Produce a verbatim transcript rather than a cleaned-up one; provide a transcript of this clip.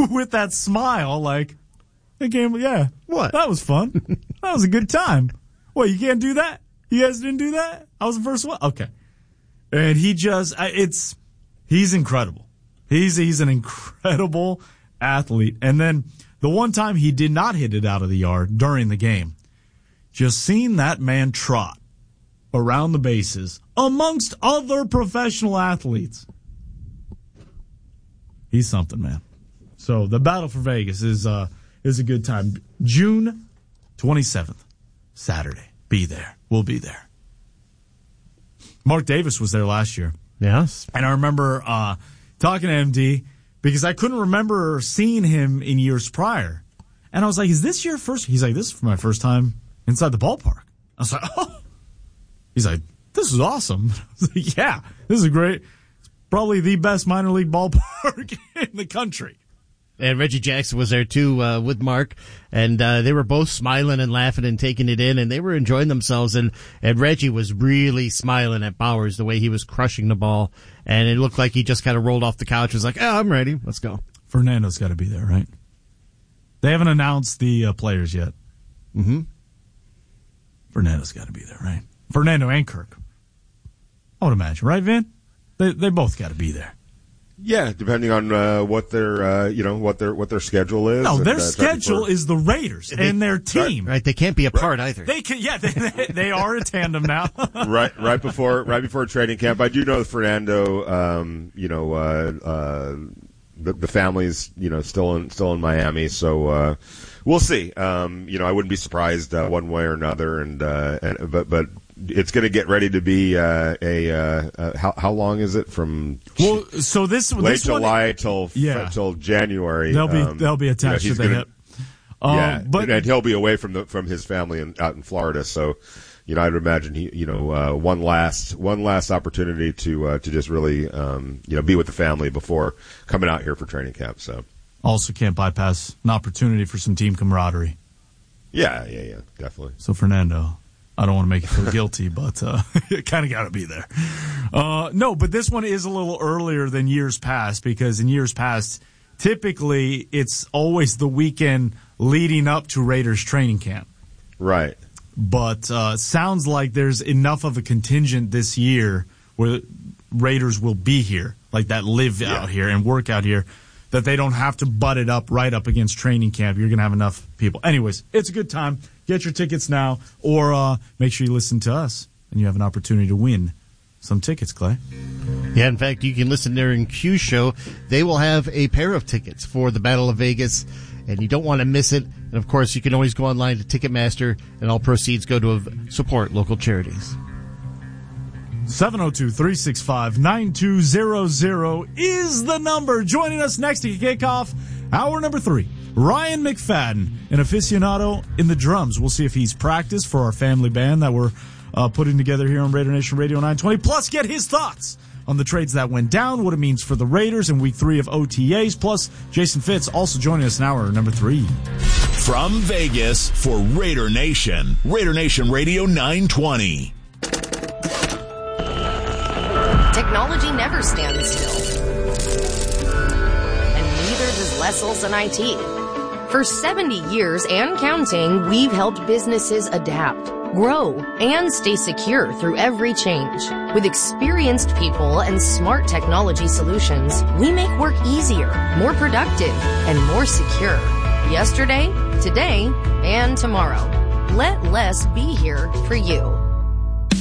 with that smile, like, the game, yeah. What? That was fun. That was a good time. What, you can't do that? You guys didn't do that? I was the first one? Okay. And he just, it's, he's incredible. He's, he's an incredible athlete. And then the one time he did not hit it out of the yard during the game, just seeing that man trot around the bases amongst other professional athletes. He's something, man. So the Battle for Vegas is uh is a good time. June twenty-seventh, Saturday. Be there. We'll be there. Mark Davis was there last year. Yes. And I remember uh talking to M D because I couldn't remember seeing him in years prior. And I was like, is this your first? He's like, this is my first time inside the ballpark. I was like, oh. He's like, this is awesome. I was like, yeah, this is great. It's probably the best minor league ballpark in the country. And Reggie Jackson was there too uh, with Mark, and uh, they were both smiling and laughing and taking it in, and they were enjoying themselves. And, and Reggie was really smiling at Bowers the way he was crushing the ball, and it looked like he just kind of rolled off the couch. Was like, "Oh, I'm ready. Let's go." Fernando's got to be there, right? They haven't announced the uh, players yet. Mm-hmm. Fernando's got to be there, right? Fernando and Kirk. I would imagine, right, Vin? They they both got to be there. Yeah, depending on uh, what their uh, you know what their what their schedule is. No, and, their uh, schedule for... is the Raiders they, and their team. Right, they can't be apart right. either. They can, yeah, they, they, they are a tandem now. right, right before right before training camp. I do know that Fernando, um, you know, uh, uh, the the family's you know still in still in Miami, so. Uh, We'll see. Um, you know, I wouldn't be surprised uh, one way or another, and uh, and but but it's going to get ready to be uh, a uh, uh, how how long is it from? Well, so this late this July one, till yeah. till January. They'll be um, they'll be attached you know, to the gonna, hip. Um, yeah, but and he'll be away from the from his family in, out in Florida. So, you know, I'd imagine he, you know, uh, one last one last opportunity to uh, to just really um, you know be with the family before coming out here for training camp. So. Also can't bypass an opportunity for some team camaraderie. Yeah, yeah, yeah, definitely. So, Fernando, I don't want to make you feel guilty, but uh, you kind of got to be there. Uh, no, but this one is a little earlier than years past because in years past, typically it's always the weekend leading up to Raiders training camp. Right. But uh, sounds like there's enough of a contingent this year where Raiders will be here, like that live yeah. out here and work out here, that they don't have to butt it up right up against training camp. You're going to have enough people. Anyways, it's a good time. Get your tickets now, or uh, make sure you listen to us, and you have an opportunity to win some tickets, Clay. Yeah, in fact, you can listen during Q Show. They will have a pair of tickets for the Battle of Vegas, and you don't want to miss it. And, of course, you can always go online to Ticketmaster, and all proceeds go to support local charities. seven oh two, three six five, nine two zero zero is the number. Joining us next to kick off hour number three, Ryan McFadden, an aficionado in the drums. We'll see if he's practiced for our family band that we're uh, putting together here on Raider Nation Radio nine twenty. Plus, get his thoughts on the trades that went down, what it means for the Raiders in week three of O T As. Plus, Jason Fitz also joining us in hour number three. From Vegas for Raider Nation, Raider Nation Radio nine twenty. Technology never stands still. And neither does Lessel's and I T. For seventy years and counting, we've helped businesses adapt, grow, and stay secure through every change. With experienced people and smart technology solutions, we make work easier, more productive, and more secure. Yesterday, today, and tomorrow. Let Less be here for you.